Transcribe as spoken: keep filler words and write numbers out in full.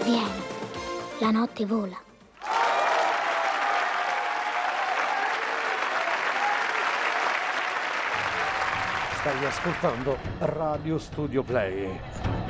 Vieni, la notte vola. Stai ascoltando Radio Studio Play.